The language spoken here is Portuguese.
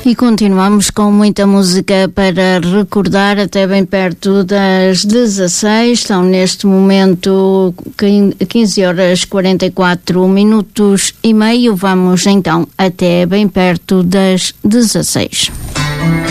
E continuamos com muita música para recordar até bem perto das 16. São neste momento 15h44 e meio. Vamos então até bem perto das 16.